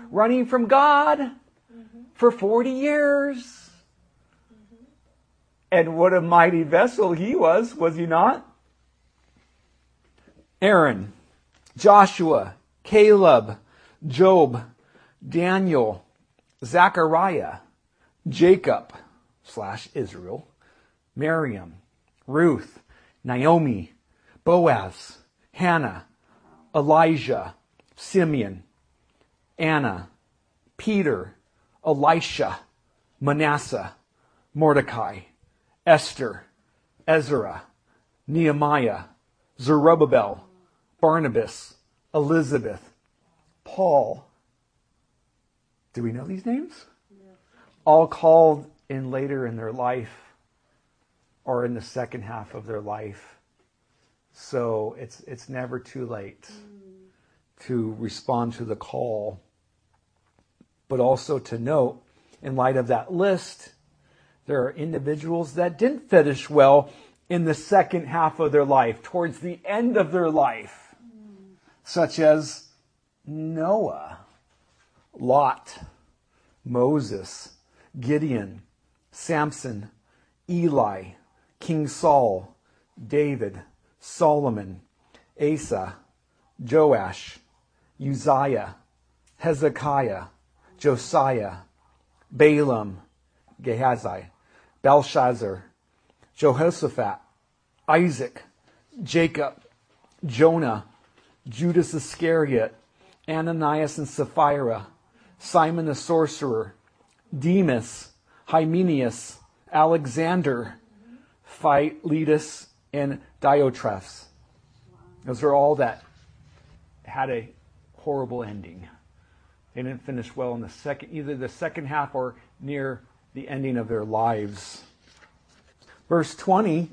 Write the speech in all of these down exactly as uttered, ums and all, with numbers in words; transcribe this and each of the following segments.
running from God mm-hmm. for forty years. Mm-hmm. And what a mighty vessel he was, was he not? Aaron, Joshua, Caleb, Job, Daniel, Zechariah, Jacob slash Israel, Miriam, Ruth, Naomi, Boaz, Hannah, Elijah, Simeon, Anna, Peter, Elisha, Manasseh, Mordecai, Esther, Ezra, Nehemiah, Zerubbabel, Barnabas, Elizabeth, Paul. Do we know these names? Yeah. All called in later in their life or in the second half of their life. So it's it's never too late mm. to respond to the call. But also to note, in light of that list, there are individuals that didn't finish well in the second half of their life, towards the end of their life, mm. such as Noah, Lot, Moses, Gideon, Samson, Eli, King Saul, David, Solomon, Asa, Joash, Uzziah, Hezekiah, Josiah, Balaam, Gehazi, Belshazzar, Jehoshaphat, Isaac, Jacob, Jonah, Judas Iscariot, Ananias and Sapphira, Simon the sorcerer, Demas, Hymenaeus, Alexander, Philetus, and Diotrephes. Those are all that had a horrible ending. They didn't finish well in the second, either the second half or near the ending of their lives. Verse twenty,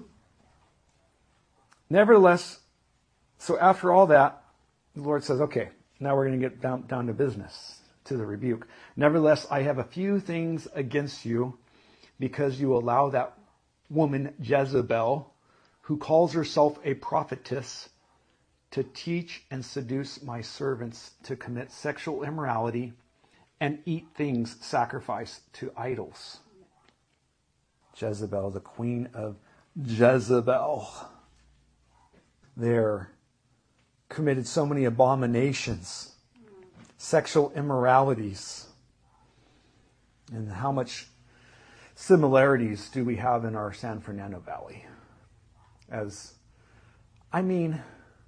nevertheless, so after all that, the Lord says, okay, now we're going to get down, down to business, to the rebuke. Nevertheless, I have a few things against you, because you allow that woman Jezebel, who calls herself a prophetess, to teach and seduce my servants to commit sexual immorality and eat things sacrificed to idols. Jezebel, the queen of Jezebel, there committed so many abominations, sexual immoralities, and how much similarities do we have in our San Fernando Valley? As, I mean,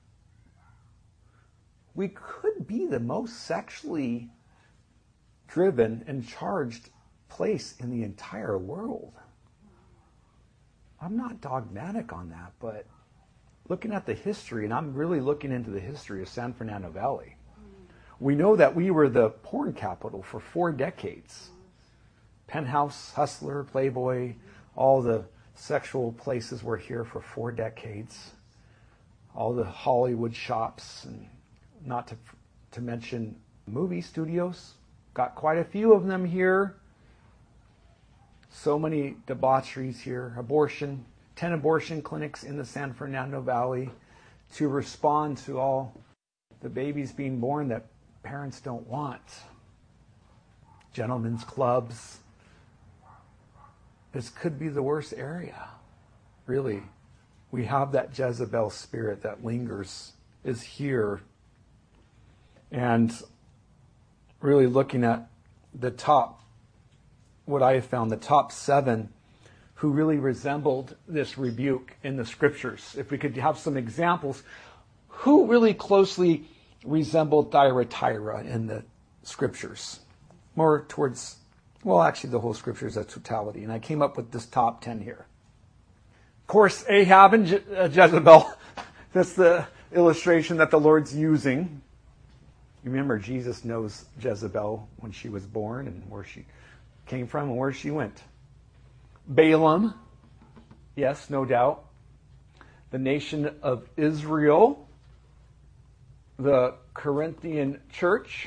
we could be the most sexually driven and charged place in the entire world. I'm not dogmatic on that, but looking at the history, and I'm really looking into the history of San Fernando Valley, we know that we were the porn capital for four decades. Penthouse, Hustler, Playboy, all the sexual places were here for four decades. All the Hollywood shops, and not to to mention movie studios. Got quite a few of them here. So many debaucheries here. Abortion, ten abortion clinics in the San Fernando Valley to respond to all the babies being born that parents don't want. Gentlemen's clubs. This could be the worst area. Really. We have that Jezebel spirit that lingers, is here. And really looking at the top, what I have found, the top seven who really resembled this rebuke in the scriptures. If we could have some examples, who really closely resembled Thyatira in the scriptures? More towards, well, actually the whole scripture is a totality. And I came up with this top ten here. Of course, Ahab and Je- uh, Jezebel, that's the illustration that the Lord's using. You remember, Jesus knows Jezebel when she was born and where she came from and where she went. Balaam, yes, no doubt. The nation of Israel, the Corinthian church.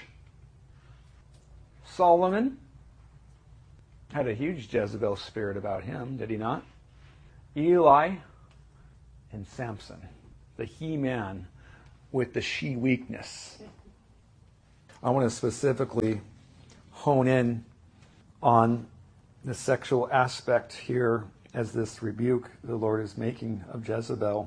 Solomon had a huge Jezebel spirit about him, did he not? Eli and Samson, the he-man with the she weakness. I want to specifically hone in on the sexual aspect here as this rebuke the Lord is making of Jezebel.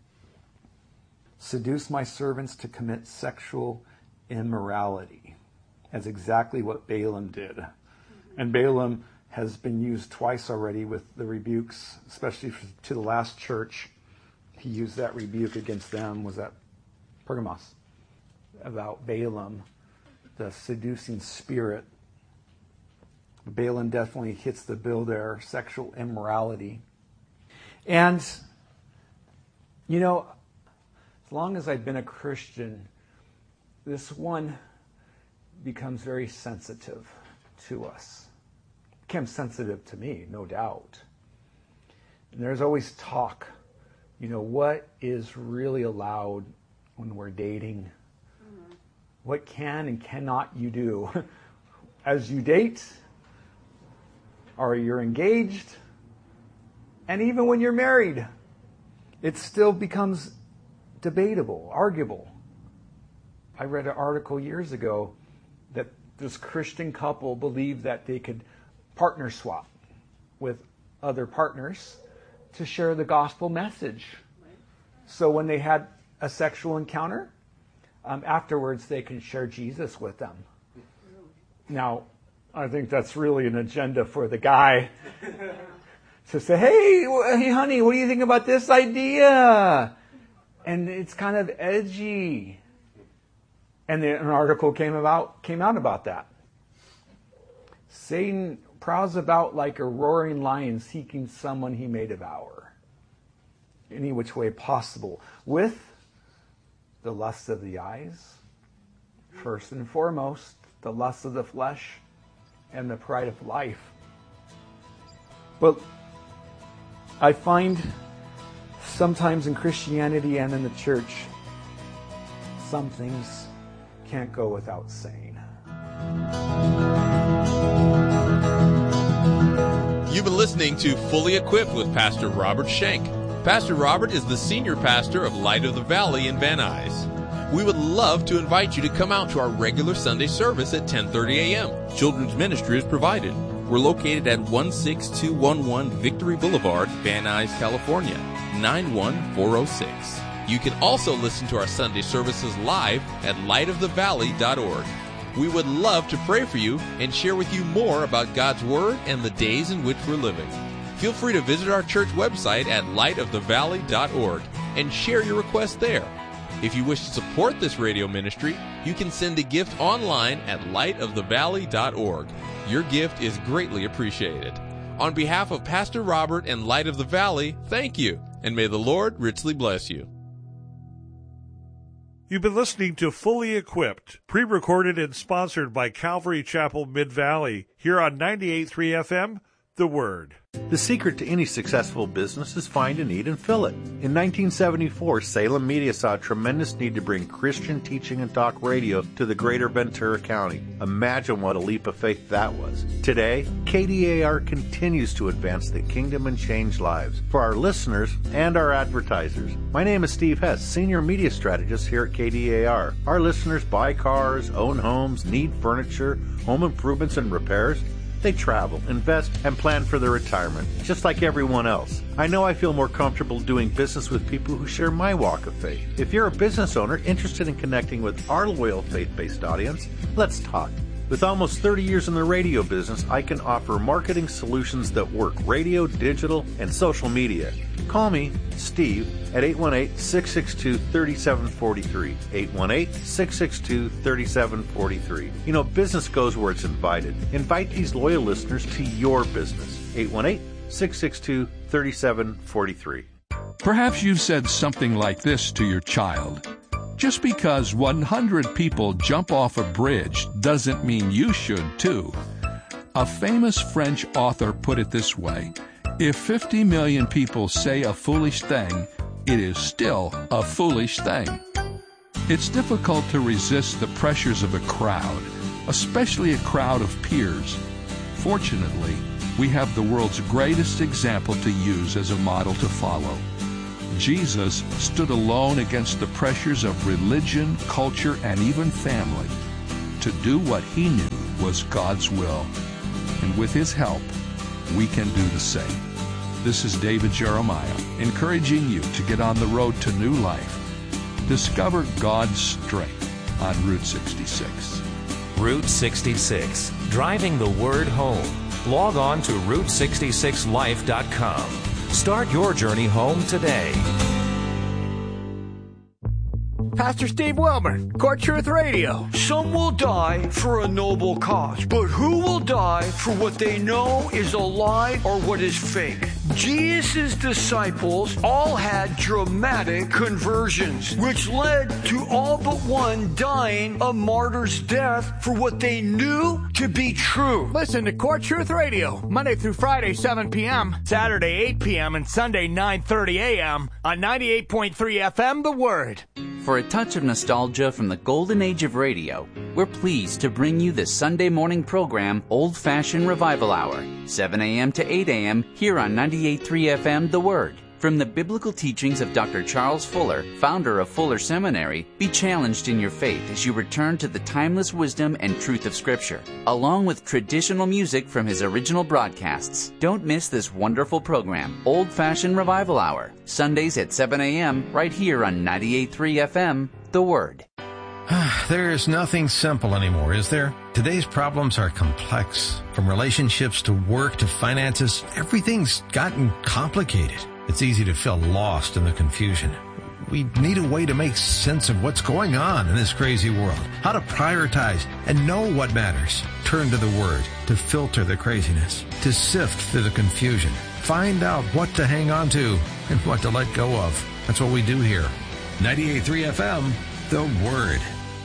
Seduce my servants to commit sexual immorality. That's exactly what Balaam did. And Balaam has been used twice already with the rebukes, especially to the last church. He used that rebuke against them, was that Pergamos, about Balaam, the seducing spirit. Balaam definitely hits the bill there, sexual immorality. And, you know, as long as I've been a Christian, this one becomes very sensitive to us. It becomes sensitive to me, no doubt. And there's always talk, you know, what is really allowed when we're dating? Mm-hmm. What can and cannot you do as you date, or you're engaged, and even when you're married, it still becomes debatable, arguable. I read an article years ago that this Christian couple believed that they could partner swap with other partners to share the gospel message. So when they had a sexual encounter, um, afterwards they can share Jesus with them. Now, I think that's really an agenda for the guy to say, hey, hey, honey, what do you think about this idea? And it's kind of edgy. And then an article came about came out about that. Satan prowls about like a roaring lion seeking someone he may devour. Any which way possible. With the lust of the eyes, first and foremost, the lust of the flesh, and the pride of life. But I find sometimes in Christianity and in the church, some things can't go without saying. You've been listening to Fully Equipped with Pastor Robert Schenk. Pastor Robert is the senior pastor of Light of the Valley in Van Nuys. We would love to invite you to come out to our regular Sunday service at ten thirty a.m. Children's ministry is provided. We're located at one six two one one Victory Boulevard, Van Nuys, California, nine one four oh six. You can also listen to our Sunday services live at light of the valley dot org. We would love to pray for you and share with you more about God's Word and the days in which we're living. Feel free to visit our church website at light of the valley dot org and share your request there. If you wish to support this radio ministry, you can send a gift online at light of the valley dot org. Your gift is greatly appreciated. On behalf of Pastor Robert and Light of the Valley, thank you, and may the Lord richly bless you. You've been listening to Fully Equipped, pre-recorded and sponsored by Calvary Chapel Mid-Valley, here on ninety-eight point three F M, The Word. The secret to any successful business is find a need and fill it. In nineteen seventy-four, Salem Media saw a tremendous need to bring Christian teaching and talk radio to the greater Ventura County. Imagine what a leap of faith that was. Today, K D A R continues to advance the kingdom and change lives for our listeners and our advertisers. My name is Steve Hess, Senior Media Strategist here at K D A R. Our listeners buy cars, own homes, need furniture, home improvements and repairs. They travel, invest, and plan for their retirement, just like everyone else. I know I feel more comfortable doing business with people who share my walk of faith. If you're a business owner interested in connecting with our loyal faith-based audience, let's talk. With almost thirty years in the radio business, I can offer marketing solutions that work radio, digital, and social media. Call me, Steve, at eight one eight, six six two, three seven four three. eight one eight, six six two, three seven four three. You know, business goes where it's invited. Invite these loyal listeners to your business. eight one eight, six six two, three seven four three. Perhaps you've said something like this to your child. Just because one hundred people jump off a bridge doesn't mean you should too. A famous French author put it this way: if fifty million people say a foolish thing, it is still a foolish thing. It's difficult to resist the pressures of a crowd, especially a crowd of peers. Fortunately, we have the world's greatest example to use as a model to follow. Jesus stood alone against the pressures of religion, culture, and even family. to do what he knew was God's will. And with his help, we can do the same. This is David Jeremiah, encouraging you to get on the road to new life. Discover God's strength on Route sixty-six. Route sixty-six, driving the word home. Log on to route sixty-six life dot com. Start your journey home today. Pastor Steve Wilburn, Core Truth Radio. Some will die for a noble cause, but who will die for what they know is a lie or what is fake? Jesus' disciples all had dramatic conversions, which led to all but one dying a martyr's death for what they knew to be true. Listen to Core Truth Radio, Monday through Friday, seven p.m., Saturday, eight p.m., and Sunday, nine thirty a.m. on ninety-eight point three F M, The Word. For a touch of nostalgia from the golden age of radio, we're pleased to bring you the Sunday morning program Old Fashioned Revival Hour, seven a.m. to eight a.m. here on ninety-eight point three F M, The Word. From the biblical teachings of Doctor Charles Fuller, founder of Fuller Seminary, be challenged in your faith as you return to the timeless wisdom and truth of Scripture, along with traditional music from his original broadcasts. Don't miss this wonderful program, Old Fashioned Revival Hour, Sundays at seven a.m. right here on ninety-eight point three F M, The Word. There is nothing simple anymore, is there? Today's problems are complex. From relationships to work to finances, everything's gotten complicated. It's easy to feel lost in the confusion. We need a way to make sense of what's going on in this crazy world, how to prioritize and know what matters. Turn to the Word to filter the craziness, to sift through the confusion. Find out what to hang on to and what to let go of. That's what we do here. ninety-eight point three F M, The Word.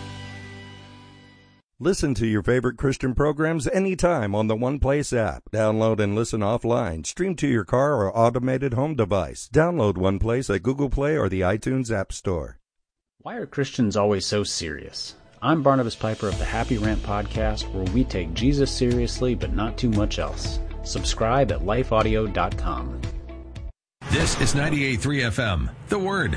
Listen to your favorite Christian programs anytime on the One Place app. Download and listen offline. Stream to your car or automated home device. Download One Place at Google Play or the iTunes App Store. Why are Christians always so serious? I'm Barnabas Piper of the Happy Rant Podcast, where we take Jesus seriously but not too much else. Subscribe at life audio dot com. This is ninety-eight point three F M, The Word.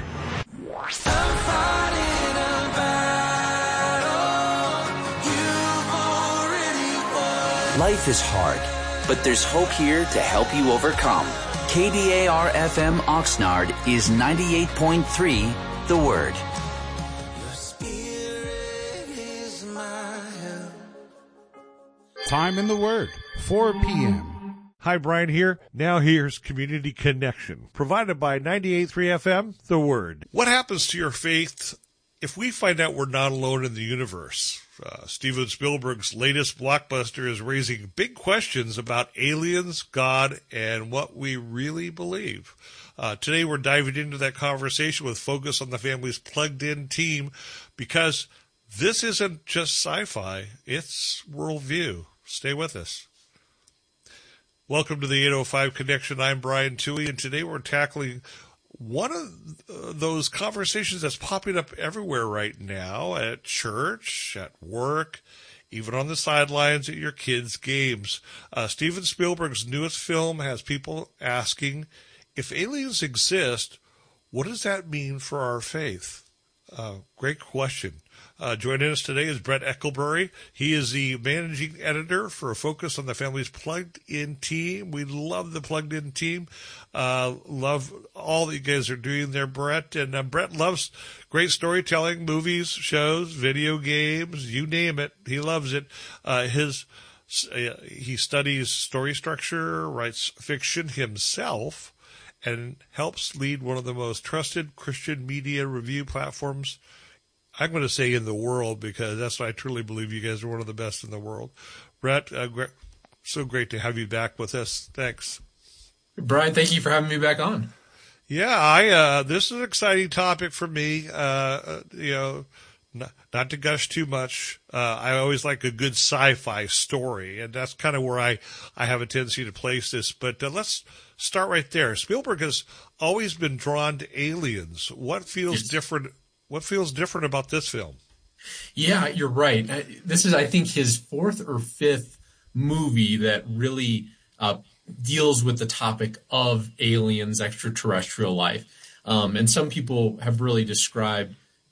Life is hard, but there's hope here to help you overcome. K D A R F M Oxnard is ninety-eight point three, The Word. Time in the Word, four p.m. Hi, Brian here. Now here's Community Connection, provided by ninety-eight point three F M, The Word. What happens to your faith if we find out we're not alone in the universe? Uh, Steven Spielberg's latest blockbuster is raising big questions about aliens, God, and what we really believe. Uh, today we're diving into that conversation with Focus on the Family's plugged-in team, because this isn't just sci-fi, it's worldview. Stay with us. Welcome to the eight oh five Connection. I'm Brian Toohey, and today we're tackling one of those conversations that's popping up everywhere right now, at church, at work, even on the sidelines at your kids' games. Uh, Steven Spielberg's newest film has people asking, if aliens exist, what does that mean for our faith? Uh, great question. Uh, joining us today is Brett Eckelberry. He is the managing editor for Focus on the Family's Plugged-In team. We love the Plugged-In team. Uh, love all that you guys are doing there, Brett. And uh, Brett loves great storytelling, movies, shows, video games, you name it. He loves it. Uh, his uh, he studies story structure, writes fiction himself, and helps lead one of the most trusted Christian media review platforms, I'm going to say, in the world, because that's what I truly believe. You guys are one of the best in the world. Brett, uh, great, so great to have you back with us. Thanks. Brian, thank you for having me back on. Yeah, I uh, this is an exciting topic for me. Uh, you know, not, not to gush too much. Uh, I always like a good sci-fi story, and that's kind of where I, I have a tendency to place this. But uh, let's start right there. Spielberg has always been drawn to aliens. What feels yes. different? What feels different about this film? Yeah, you're right. This is, I think, his fourth or fifth movie that really uh, deals with the topic of aliens, extraterrestrial life. Um, and some people have really described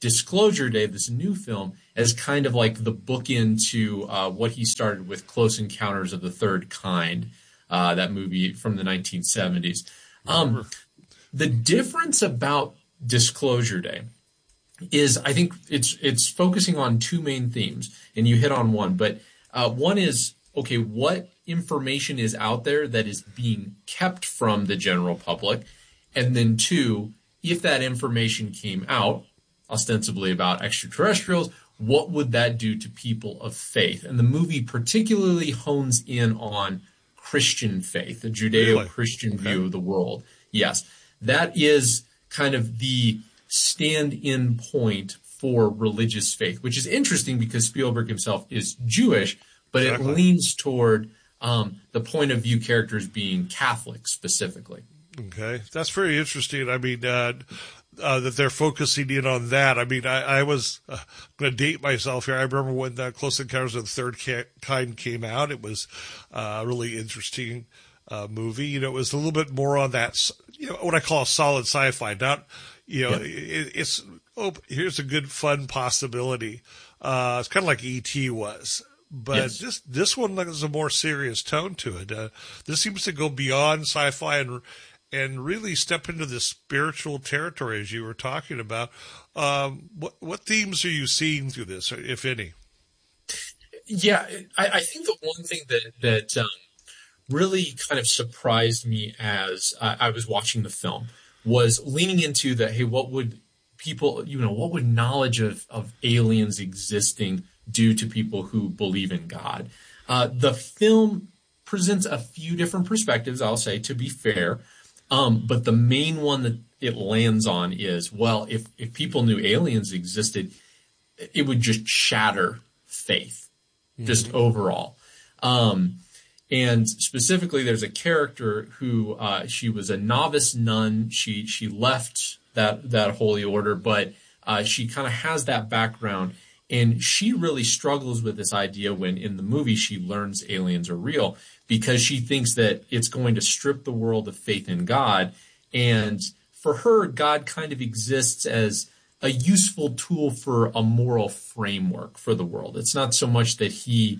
Disclosure Day, this new film, as kind of like the bookend to uh, what he started with Close Encounters of the Third Kind, uh, that movie from the nineteen seventies. Um, the difference about Disclosure Day is, I think it's it's focusing on two main themes, and you hit on one. But uh, one is, okay, what information is out there that is being kept from the general public? And then two, if that information came out, ostensibly about extraterrestrials, what would that do to people of faith? And the movie particularly hones in on Christian faith, the Judeo-Christian really? okay. view of the world. Yes, that is kind of the stand-in point for religious faith, which is interesting because Spielberg himself is Jewish, but exactly. it leans toward um, the point of view characters being Catholic specifically. Okay, that's very interesting. I mean, uh, uh, that they're focusing in on that. I mean, I, I was uh, going to date myself here. I remember when uh, Close Encounters of the Third Kind came out. It was uh, a really interesting uh, movie. You know, it was a little bit more on that, you know, what I call solid sci-fi. Not, you know, yeah. it, it's, oh, here's a good, fun possibility. Uh, it's kind of like E T was. But yes. this this one has a more serious tone to it. Uh, this seems to go beyond sci-fi and and really step into the spiritual territory, as you were talking about. Um, what what themes are you seeing through this, if any? Yeah, I, I think the one thing that that um, really kind of surprised me as uh, I was watching the film was leaning into that. Hey, what would people, you know, what would knowledge of of aliens existing do to people who believe in God? Uh, the film presents a few different perspectives, I'll say, to be fair. Um, but the main one that it lands on is, well, if, if people knew aliens existed, it would just shatter faith, mm-hmm. just overall. Um, and specifically, there's a character who, uh, she was a novice nun. She, she left that, that holy order, but, uh, she kind of has that background. And she really struggles with this idea when in the movie she learns aliens are real, because she thinks that it's going to strip the world of faith in God. And for her, God kind of exists as a useful tool for a moral framework for the world. It's not so much that he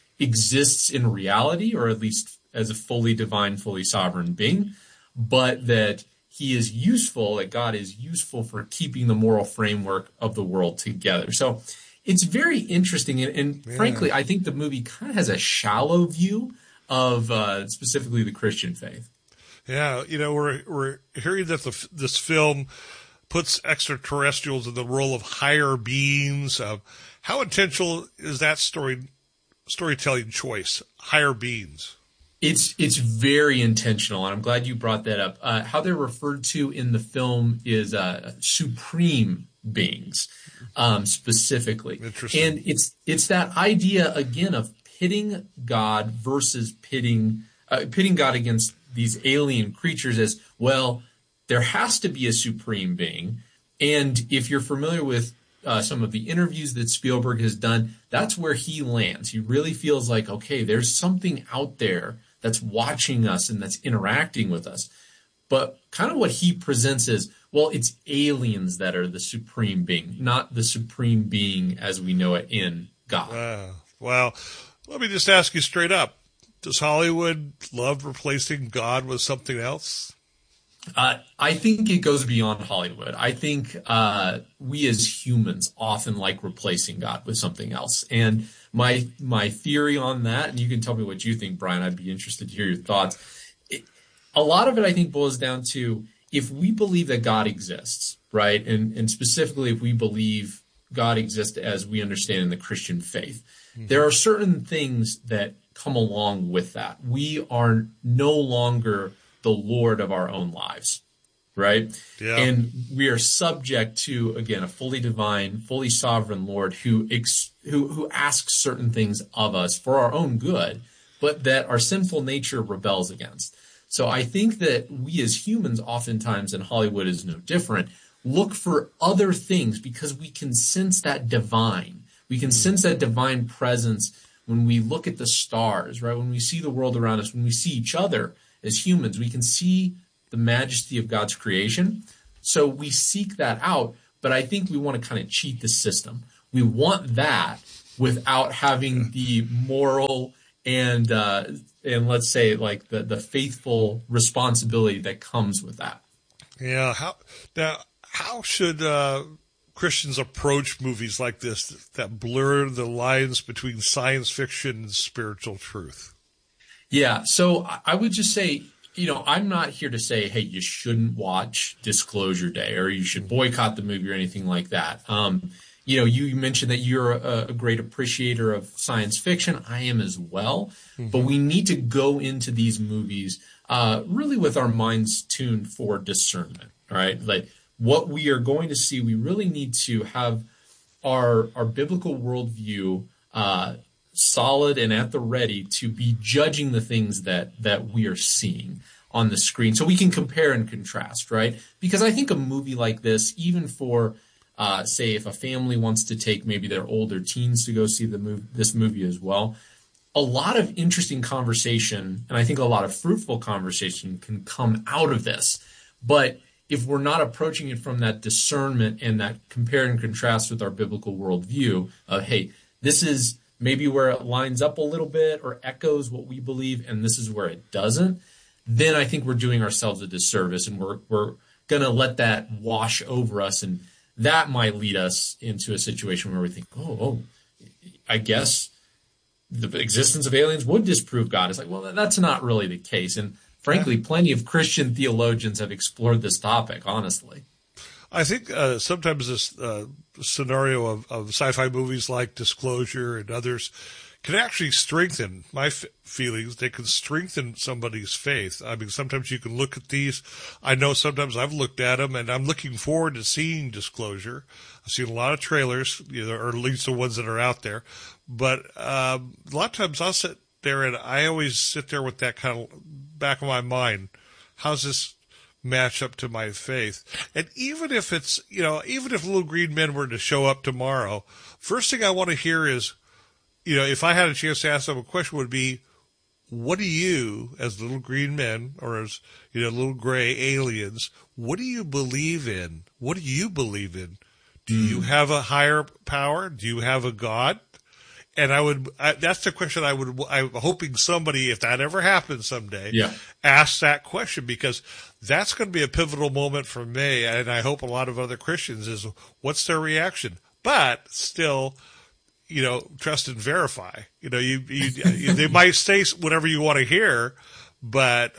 exists in reality, or at least as a fully divine, fully sovereign being, but that he is useful, that God is useful for keeping the moral framework of the world together. So it's very interesting. And, and yeah. frankly, I think the movie kind of has a shallow view of uh, specifically the Christian faith. Yeah, you know, we're we're hearing that the, this film puts extraterrestrials in the role of higher beings. Uh, how intentional is that story storytelling choice, higher beings? It's it's very intentional, and I'm glad you brought that up. Uh, how they're referred to in the film is uh, supreme beings, um, specifically. Interesting. And it's it's that idea again of pitting God versus pitting uh, pitting God against these alien creatures as well. There has to be a supreme being, and if you're familiar with uh, some of the interviews that Spielberg has done, that's where he lands. He really feels like, okay, there's something out there that's watching us and that's interacting with us. But kind of what he presents is, well, it's aliens that are the supreme being, not the supreme being as we know it in God. Wow. Well, let me just ask you straight up. Does Hollywood love replacing God with something else? Uh, I think it goes beyond Hollywood. I think uh, we as humans often like replacing God with something else. And my my theory on that, and you can tell me what you think, Brian, I'd be interested to hear your thoughts. It, a lot of it, I think, boils down to if we believe that God exists, right, and, and specifically if we believe God exists as we understand in the Christian faith, mm-hmm. there are certain things that come along with that. We are no longer the Lord of our own lives, right? Yeah. And we are subject to, again, a fully divine, fully sovereign Lord who ex- who who asks certain things of us for our own good, but that our sinful nature rebels against. So I think that we as humans, oftentimes, and Hollywood is no different, look for other things because we can sense that divine. We can mm. sense that divine presence when we look at the stars, right? When we see the world around us, when we see each other as humans, we can see the majesty of God's creation. So we seek that out, but I think we want to kind of cheat the system. We want that without having the moral and uh, and let's say like the, the faithful responsibility that comes with that. Yeah. How now? How should uh, Christians approach movies like this that blur the lines between science fiction and spiritual truth? Yeah. So I would just say, you know, I'm not here to say, hey, you shouldn't watch Disclosure Day or you should boycott the movie or anything like that. Um, you know, you mentioned that you're a, a great appreciator of science fiction. I am as well. Mm-hmm. But we need to go into these movies uh, really with our minds tuned for discernment, right? Like what we are going to see, we really need to have our our biblical worldview uh, solid and at the ready to be judging the things that that we are seeing on the screen so we can compare and contrast, right? Because I think a movie like this, even for Uh, say if a family wants to take maybe their older teens to go see the movie, this movie as well, a lot of interesting conversation, and I think a lot of fruitful conversation can come out of this. But if we're not approaching it from that discernment and that compare and contrast with our biblical worldview of, hey, this is maybe where it lines up a little bit or echoes what we believe, and this is where it doesn't, then I think we're doing ourselves a disservice, and we're we're going to let that wash over us, and that might lead us into a situation where we think, oh, oh, I guess the existence of aliens would disprove God. It's like, well, that's not really the case. And frankly, plenty of Christian theologians have explored this topic, honestly. I think uh, sometimes this uh, scenario of, of sci-fi movies like Disclosure and others can actually strengthen my f- feelings. They can strengthen somebody's faith. I mean, sometimes you can look at these. I know sometimes I've looked at them, and I'm looking forward to seeing Disclosure. I've seen a lot of trailers, you know, or at least the ones that are out there. But um, a lot of times I'll sit there, and I always sit there with that kind of back of my mind. How's this match up to my faith? And even if it's, you know, even if Little Green Men were to show up tomorrow, first thing I want to hear is, you know, if I had a chance to ask them a question, would be, what do you, as little green men, or as, you know, little gray aliens, what do you believe in? What do you believe in? Do mm. you have a higher power? Do you have a God? And I would, I, that's the question I would, I'm hoping somebody, if that ever happens someday, yeah. ask that question, because that's going to be a pivotal moment for me. And I hope a lot of other Christians is, what's their reaction? But still, you know, trust and verify. You know, you, you they might say whatever you want to hear, but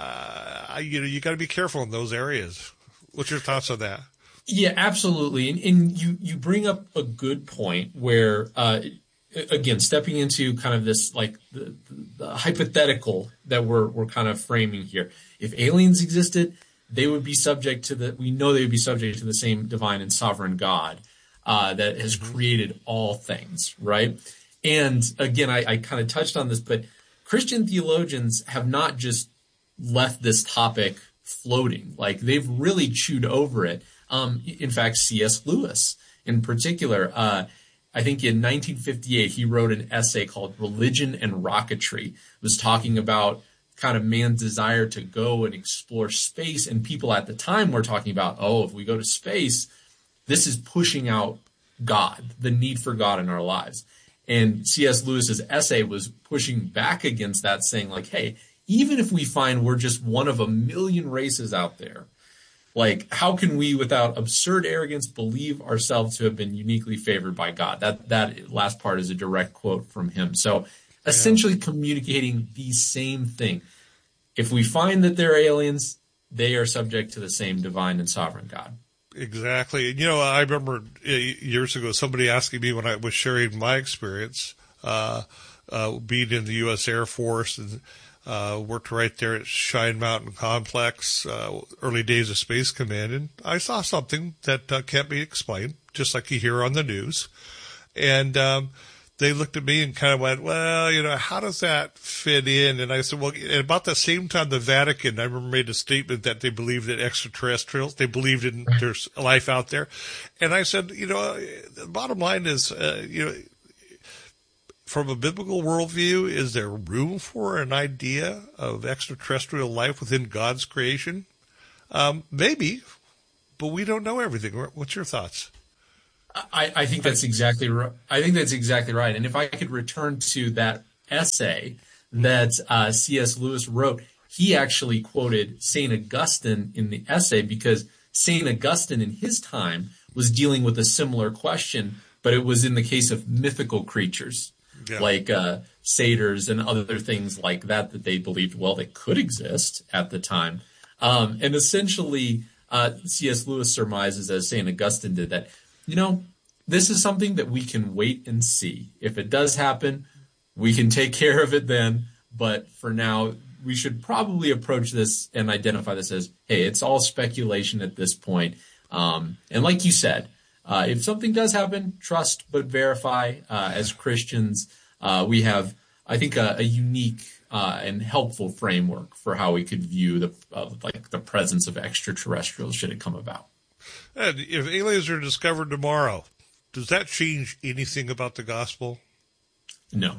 uh, you know, you got to be careful in those areas. What's your thoughts on that? Yeah, absolutely. And, and you you bring up a good point where, uh, again, stepping into kind of this like the, the hypothetical that we're we're kind of framing here. If aliens existed, they would be subject to the. We know they would be subject to the same divine and sovereign God Uh, that has created all things, right? And again, I, I kind of touched on this, but Christian theologians have not just left this topic floating. Like, they've really chewed over it. Um, in fact, C S Lewis in particular, uh, I think in nineteen fifty-eight, he wrote an essay called Religion and Rocketry. It was talking about kind of man's desire to go and explore space. And people at the time were talking about, oh, if we go to space, this is pushing out God, the need for God in our lives. And C S Lewis's essay was pushing back against that, saying like, hey, even if we find we're just one of a million races out there, like, how can we, without absurd arrogance, believe ourselves to have been uniquely favored by God? That that last part is a direct quote from him. So essentially communicating the same thing. If we find that they're aliens, they are subject to the same divine and sovereign God. Exactly. You know, I remember years ago somebody asking me when I was sharing my experience, uh, uh, being in the U S Air Force and uh, worked right there at Cheyenne Mountain Complex, uh, early days of Space Command, and I saw something that uh, can't be explained, just like you hear on the news. And um, they looked at me and kind of went, well, you know, how does that fit in? And I said, well, at about the same time, the Vatican, I remember, made a statement that they believed in extraterrestrials. They believed in there's life out there. And I said, you know, the bottom line is, uh, you know, from a biblical worldview, is there room for an idea of extraterrestrial life within God's creation? Um, maybe. but we don't know everything. What's your thoughts? I, I think that's exactly right. I think that's exactly right. And if I could return to that essay that uh, C S Lewis wrote, he actually quoted Saint Augustine in the essay because Saint Augustine in his time was dealing with a similar question, but it was in the case of mythical creatures yeah. like uh, satyrs and other things like that that they believed, well, they could exist at the time. Um, and essentially, uh, C S Lewis surmises, as Saint Augustine did, that, you know, this is something that we can wait and see. If it does happen, we can take care of it then. But for now, we should probably approach this and identify this as, hey, it's all speculation at this point. Um, and like you said, uh, if something does happen, trust but verify. Uh, as Christians, uh, we have, I think, a, a unique uh, and helpful framework for how we could view the uh, like the presence of extraterrestrials should it come about. And if aliens are discovered tomorrow, does that change anything about the gospel? No.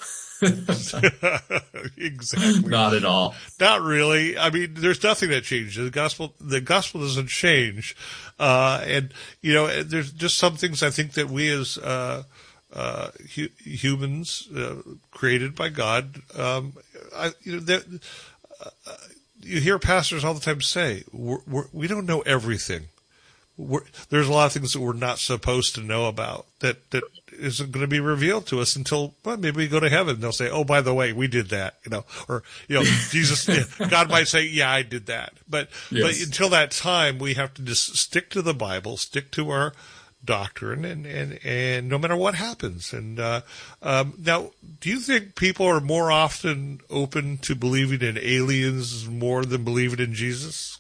Exactly. Not at all. Not really. I mean, there's nothing that changes. The gospel, the gospel doesn't change. Uh, and, you know, there's just some things I think that we as, uh, uh, hu- humans, uh, created by God, um, I, you know, that, uh, you hear pastors all the time say, we're, we're, we don't know everything. We're, there's a lot of things that we're not supposed to know about that, that isn't going to be revealed to us until, well, maybe we go to heaven. They'll say, oh, by the way, we did that, you know, or, you know, Jesus, God might say, yeah, I did that. But, yes. but until that time, we have to just stick to the Bible, stick to our doctrine, and, and, and no matter what happens. And, uh, um, now, do you think people are more often open to believing in aliens more than believing in Jesus?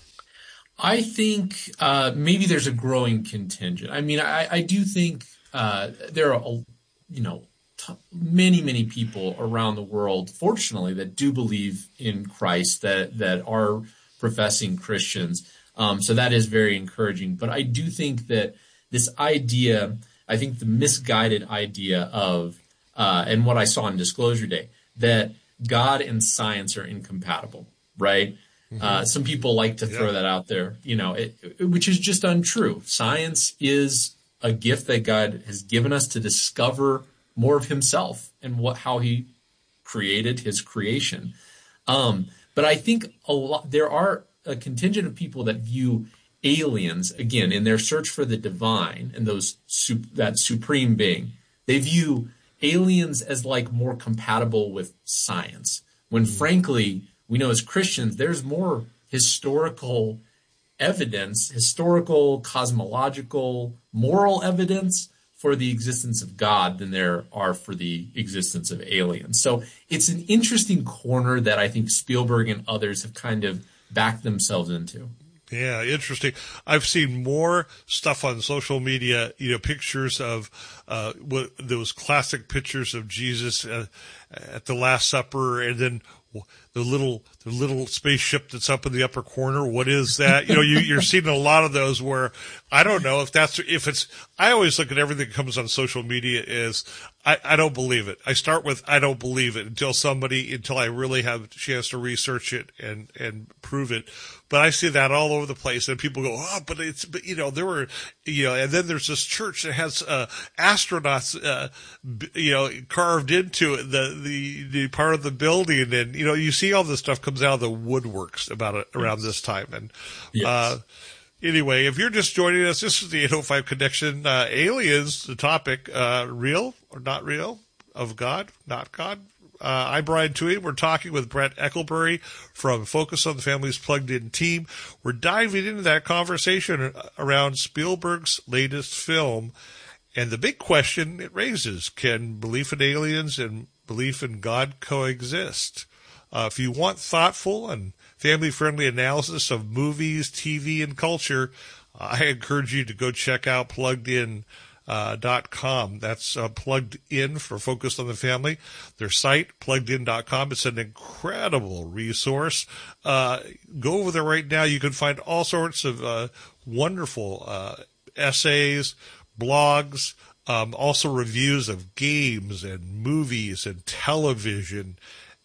I think uh, maybe there's a growing contingent. I mean, I, I do think uh, there are, you know, t- many, many people around the world, fortunately, that do believe in Christ, that that are professing Christians. Um, so that is very encouraging. But I do think that this idea, I think the misguided idea of, uh, and what I saw on Disclosure Day, that God and science are incompatible, right? Uh, some people like to throw yeah. that out there, you know, it, it, which is just untrue. Science is a gift that God has given us to discover more of himself and what how he created his creation. Um, but I think a lot there are a contingent of people that view aliens, again, in their search for the divine and those that supreme being. They view aliens as like more compatible with science, when mm-hmm. frankly, we know as Christians, there's more historical evidence, historical, cosmological, moral evidence for the existence of God than there are for the existence of aliens. So it's an interesting corner that I think Spielberg and others have kind of backed themselves into. Yeah, interesting. I've seen more stuff on social media, you know, pictures of uh, what, those classic pictures of Jesus uh, at the Last Supper, and then the little the little spaceship that's up in the upper corner. What is that? You know, you, you're seeing a lot of those where I don't know if that's if it's. I always look at everything that comes on social media as I, I don't believe it. I start with I don't believe it until somebody until I really have a chance to research it and and prove it. But I see that all over the place, and people go, oh, but it's, but you know, there were, you know, and then there's this church that has uh, astronauts, uh, you know, carved into it, the the the part of the building, and you know, you see all this stuff comes out of the woodworks about it around this time, and yes. uh, anyway, if you're just joining us, this is the eight oh five Connection. Uh, aliens, the topic, uh, real or not real, of God, not God. Uh, I'm Brian Toohey. We're talking with Brett Eckelberry from Focus on the Family's Plugged In team. We're diving into that conversation around Spielberg's latest film and the big question it raises: can belief in aliens and belief in God coexist? Uh, if you want thoughtful and family-friendly analysis of movies, T V, and culture, uh, I encourage you to go check out Plugged In. Uh, dot com. That's uh, Plugged In for Focused on the Family. Their site, plugged in dot com. It's an incredible resource. Uh, go over there right now. You can find all sorts of uh, wonderful uh, essays, blogs, um, also reviews of games and movies and television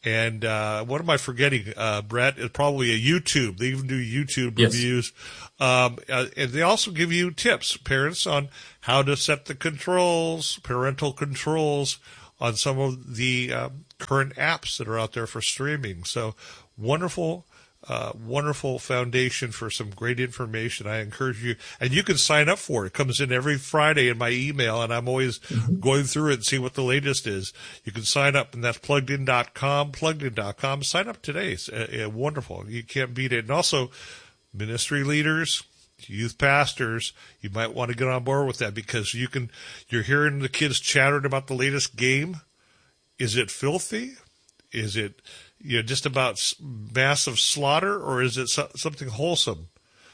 And uh, what am I forgetting, uh, Brett? It's probably a YouTube. They even do YouTube Yes. reviews. Um, uh, and they also give you tips, parents, on how to set the controls, parental controls on some of the um, current apps that are out there for streaming. So wonderful. Uh, wonderful foundation for some great information. I encourage you, and you can sign up for it. It comes in every Friday in my email, and I'm always mm-hmm. going through it and see what the latest is. You can sign up, and that's plugged in dot com, plugged in dot com. Sign up today. It's uh, uh, wonderful. You can't beat it. And also, ministry leaders, youth pastors, you might want to get on board with that, because you can, you're hearing the kids chattering about the latest game. Is it filthy? Is it, you know, just about massive slaughter, or is it so, something wholesome?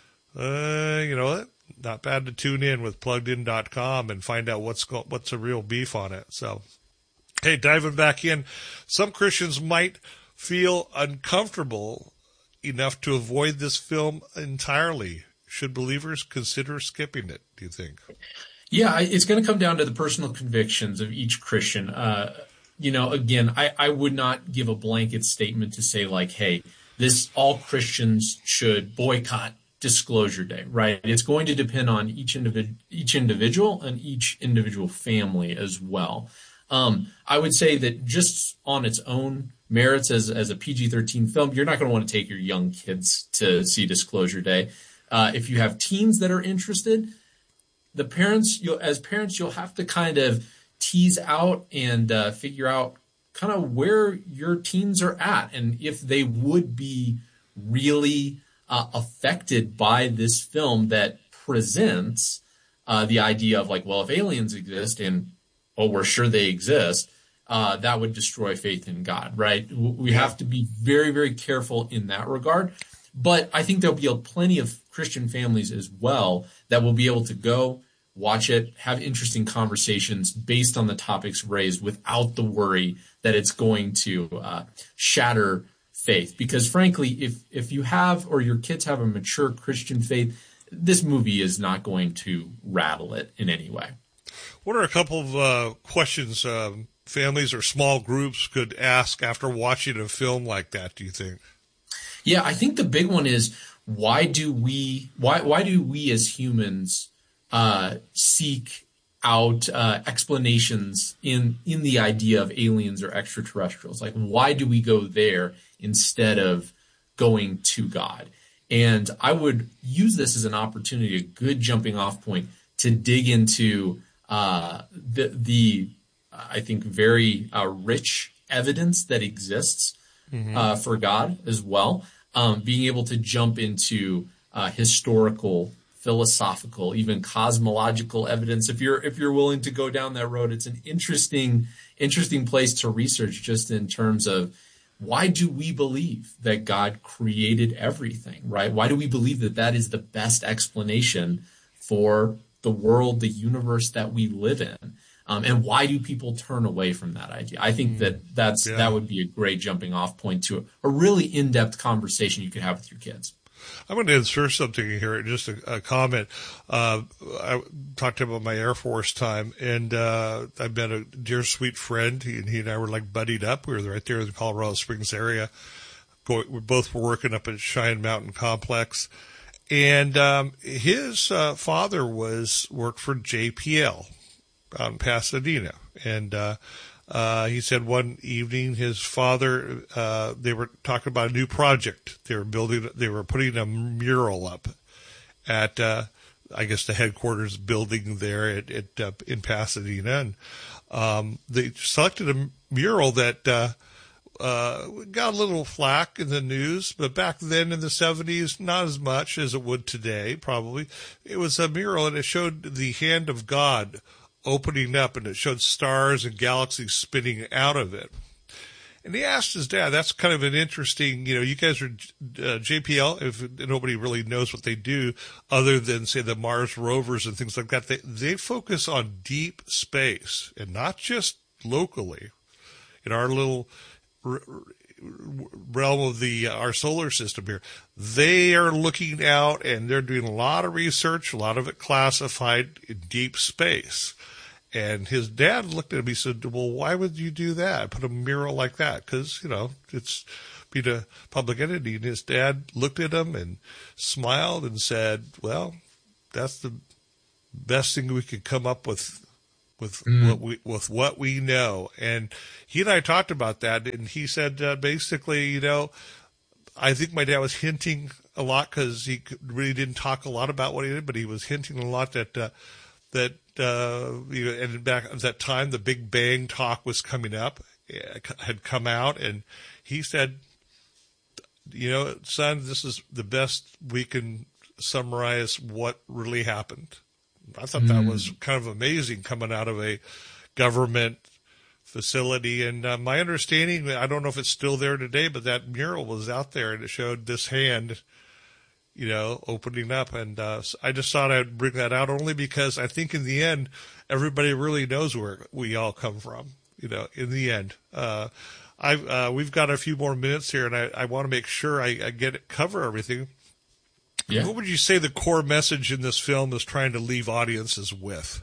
Uh, you know, not bad to tune in with plugged in dot com and find out what's go, what's the real beef on it. So, hey, diving back in, some Christians might feel uncomfortable enough to avoid this film entirely. Should believers consider skipping it, do you think? Yeah, it's going to come down to the personal convictions of each Christian. Uh, you know, again, I, I would not give a blanket statement to say, like, hey, this all Christians should boycott Disclosure Day, right? It's going to depend on each individ- each individual and each individual family as well. Um, I would say that just on its own merits as, as a P G thirteen film, you're not going to want to take your young kids to see Disclosure Day. Uh, if you have teens that are interested, the parents, you'll, as parents, you'll have to kind of tease out and uh, figure out kind of where your teens are at and if they would be really uh, affected by this film that presents uh, the idea of, like, well, if aliens exist and, oh, we're sure they exist, uh, that would destroy faith in God, right? We have to be very, very careful in that regard. But I think there'll be a, plenty of Christian families as well that will be able to go, watch it, have interesting conversations based on the topics raised without the worry that it's going to uh, shatter faith. Because frankly, if if you have, or your kids have, a mature Christian faith, this movie is not going to rattle it in any way. What are a couple of uh, questions um, families or small groups could ask after watching a film like that, do you think? Yeah, I think the big one is, why do we why why do we as humans uh, seek out uh, explanations in in the idea of aliens or extraterrestrials? Like, why do we go there instead of going to God? And I would use this as an opportunity, a good jumping off point, to dig into uh, the the I think very uh, rich evidence that exists mm-hmm. uh, for God as well. Um, being able to jump into uh, historical, philosophical, even cosmological evidence. If you're if you're willing to go down that road, it's an interesting interesting place to research, just in terms of, why do we believe that God created everything, right? Why do we believe that that is the best explanation for the world, the universe that we live in? Um, and why do people turn away from that idea? I think that that's yeah. that would be a great jumping off point to a, a really in-depth conversation you could have with your kids. I'm going to insert something here, just a, a comment. Uh, I talked to him about my Air Force time, and uh, I met a dear, sweet friend. He, and he and I were like buddied up. We were right there in the Colorado Springs area. Going, we both were working up at Cheyenne Mountain Complex. And um, his uh, father was worked for J P L out in Pasadena. And uh, uh, he said one evening his father, uh, they were talking about a new project. They were building, they were putting a mural up at, uh, I guess, the headquarters building there at, at uh, in Pasadena. And um, they selected a mural that uh, uh, got a little flack in the news, but back then in the seventies, not as much as it would today, probably. It was a mural, and it showed the hand of God opening up, and it showed stars and galaxies spinning out of it. And he asked his dad, that's kind of an interesting, you know, you guys are uh, J P L, if nobody really knows what they do other than, say, the Mars rovers and things like that. They, they focus on deep space, and not just locally in our little r- r- realm of the uh, our solar system here. They are looking out, and they're doing a lot of research, a lot of it classified in deep space. And his dad looked at him. He said, well, why would you do that? Put a mural like that? Because, you know, it's being a public entity. And his dad looked at him and smiled and said, well, that's the best thing we could come up with with mm. what we with what we know. And he and I talked about that, and he said uh, basically, you know, I think my dad was hinting a lot because he really didn't talk a lot about what he did, but he was hinting a lot that uh, that uh, you know, and back at that time the Big Bang talk was coming up, had come out, and he said, you know, son, this is the best we can summarize what really happened. I thought mm. that was kind of amazing coming out of a government facility. And uh, my understanding, I don't know if it's still there today, but that mural was out there and it showed this hand, you know, opening up. And uh, I just thought I'd bring that out only because I think in the end, everybody really knows where we all come from, you know, in the end. Uh, I've, uh, we've got a few more minutes here, and I, I want to make sure I, I get it, cover everything. Yeah. What would you say the core message in this film is trying to leave audiences with?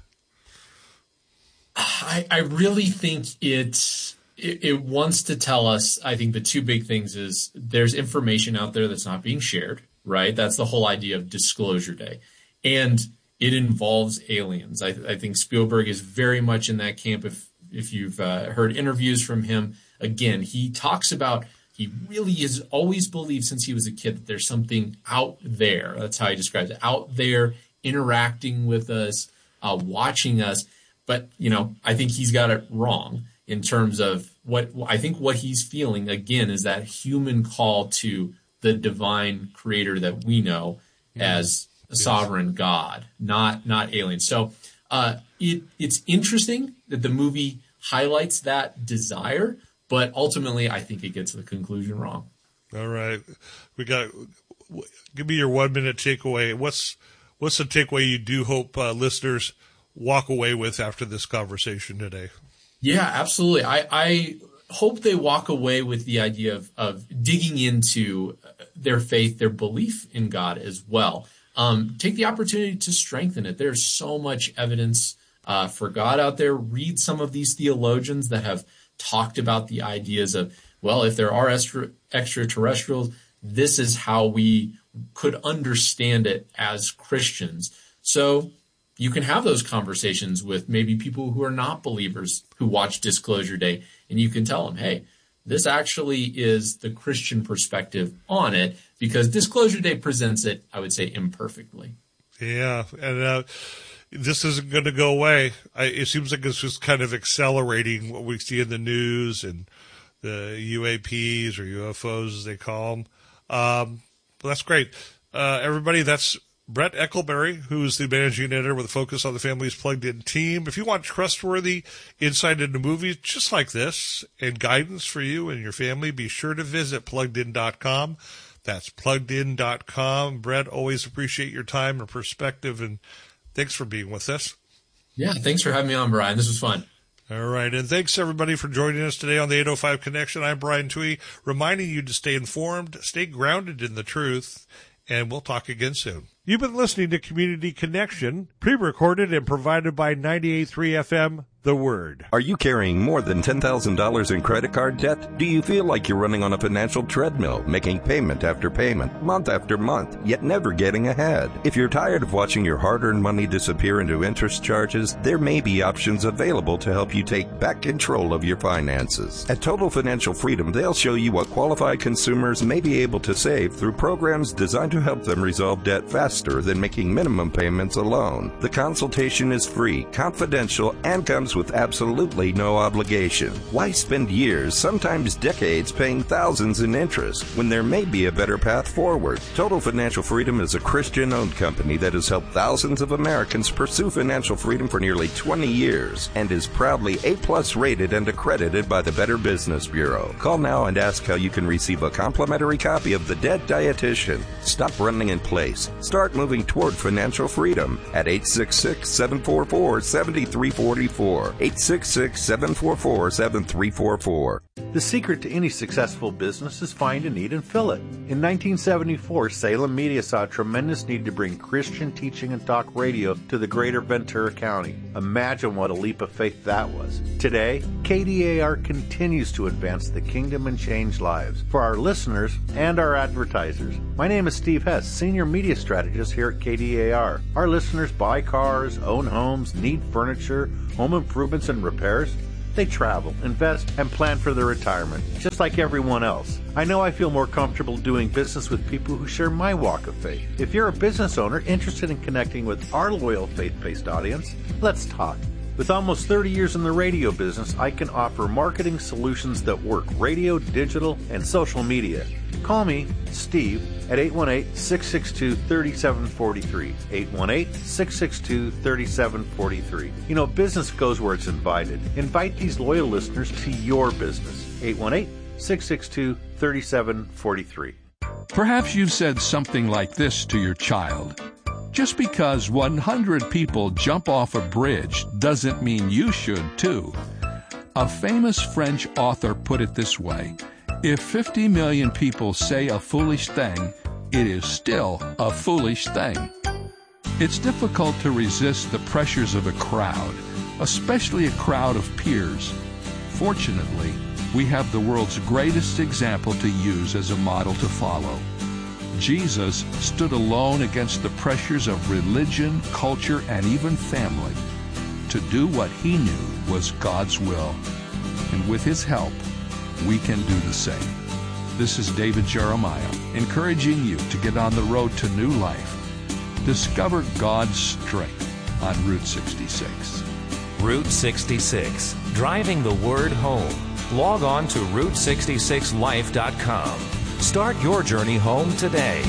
I, I really think it, it it wants to tell us, I think the two big things is there's information out there that's not being shared, right? That's the whole idea of Disclosure Day. And it involves aliens. I, I think Spielberg is very much in that camp. If, if you've uh, heard interviews from him, again, he talks about he really has always believed since he was a kid that there's something out there. That's how he describes it. Out there, interacting with us, uh, watching us. But, you know, I think he's got it wrong in terms of what I think what he's feeling, again, is that human call to the divine creator that we know mm-hmm. as a yes. sovereign God, not not aliens. So uh, it it's interesting that the movie highlights that desire. But ultimately, I think it gets the conclusion wrong. All right, we got. Give me your one-minute takeaway. What's what's the takeaway you do hope uh, listeners walk away with after this conversation today? Yeah, absolutely. I, I hope they walk away with the idea of of digging into their faith, their belief in God as well. Um, take the opportunity to strengthen it. There's so much evidence uh, for God out there. Read some of these theologians that have talked about the ideas of, well, if there are extra, extraterrestrials, this is how we could understand it as Christians. So you can have those conversations with maybe people who are not believers who watch Disclosure Day, and you can tell them, hey, this actually is the Christian perspective on it, because Disclosure Day presents it, I would say, imperfectly. Yeah, and uh this isn't going to go away. I, it seems like it's just kind of accelerating what we see in the news and the U A Ps or U F Os, as they call them. Um, but that's great. Uh, everybody, that's Brett Eckelberry, who's the managing editor with a focus on the Families Plugged In team. If you want trustworthy insight into movies just like this and guidance for you and your family, be sure to visit plugged in dot com. That's plugged in dot com. Brett, always appreciate your time and perspective, and thanks for being with us. Yeah, thanks for having me on, Brian. This was fun. All right, and thanks, everybody, for joining us today on the eight oh five Connection. I'm Brian Twee, reminding you to stay informed, stay grounded in the truth, and we'll talk again soon. You've been listening to Community Connection, pre-recorded and provided by ninety-eight point three F M, The Word. Are you carrying more than ten thousand dollars in credit card debt? Do you feel like you're running on a financial treadmill, making payment after payment, month after month, yet never getting ahead? If you're tired of watching your hard-earned money disappear into interest charges, there may be options available to help you take back control of your finances. At Total Financial Freedom, they'll show you what qualified consumers may be able to save through programs designed to help them resolve debt faster than making minimum payments alone. The consultation is free, confidential, and comes with absolutely no obligation. Why spend years, sometimes decades, paying thousands in interest when there may be a better path forward? Total Financial Freedom is a Christian-owned company that has helped thousands of Americans pursue financial freedom for nearly twenty years and is proudly A-plus rated and accredited by the Better Business Bureau. Call now and ask how you can receive a complimentary copy of The Dead Dietitian. Stop running in place. Start moving toward financial freedom at eight six six, seven four four, seven three four four. four. eight six six, seven four four, seven three four four. The secret to any successful business is find a need and fill it. In nineteen seventy-four, Salem Media saw a tremendous need to bring Christian teaching and talk radio to the greater Ventura County. Imagine what a leap of faith that was. Today, K D A R continues to advance the kingdom and change lives for our listeners and our advertisers. My name is Steve Hess, Senior Media Strategist here at K D A R. Our listeners buy cars, own homes, need furniture, home improvements and repairs. They travel, invest, and plan for their retirement, just like everyone else. I know I feel more comfortable doing business with people who share my walk of faith. If you're a business owner interested in connecting with our loyal faith-based audience, let's talk. With almost thirty years in the radio business, I can offer marketing solutions that work radio, digital, and social media. Call me, Steve, at eight one eight, six six two, three seven four three. eight one eight, six six two, three seven four three. You know, business goes where it's invited. Invite these loyal listeners to your business. eight one eight, six six two, three seven four three. Perhaps you've said something like this to your child. Just because one hundred people jump off a bridge doesn't mean you should too. A famous French author put it this way: if fifty million people say a foolish thing, it is still a foolish thing. It's difficult to resist the pressures of a crowd, especially a crowd of peers. Fortunately, we have the world's greatest example to use as a model to follow. Jesus stood alone against the pressures of religion, culture, and even family to do what he knew was God's will. And with his help, we can do the same. This is David Jeremiah, encouraging you to get on the road to new life. Discover God's strength on Route sixty-six. Route sixty-six, driving the word home. Log on to route sixty-six life dot com. Start your journey home today.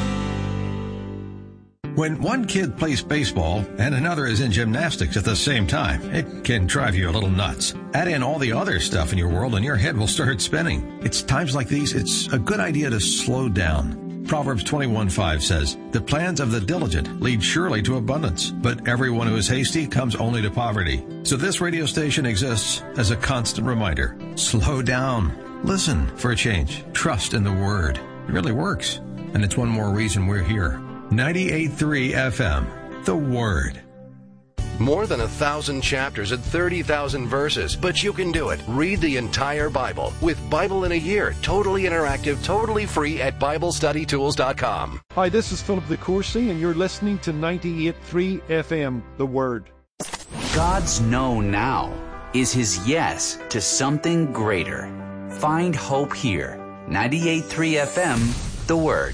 When one kid plays baseball and another is in gymnastics at the same time, it can drive you a little nuts. Add in all the other stuff in your world and your head will start spinning. It's times like these, it's a good idea to slow down. Proverbs twenty-one five says, "The plans of the diligent lead surely to abundance, but everyone who is hasty comes only to poverty." So this radio station exists as a constant reminder. Slow down. Listen for a change. Trust in the Word. It really works. And it's one more reason we're here. ninety-eight point three F M, The Word. More than a thousand chapters and thirty thousand verses, but you can do it. Read the entire Bible with Bible in a Year, totally interactive, totally free at Bible Study Tools dot com. Hi, this is Philip DeCourcy, and you're listening to ninety-eight point three F M, The Word. God's no now is his yes to something greater. Find hope here. ninety-eight point three F M, The Word.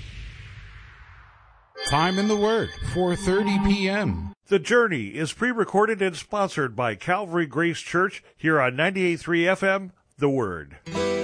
Time in the Word, four thirty p.m. The Journey is pre-recorded and sponsored by Calvary Grace Church here on ninety-eight point three F M, The Word.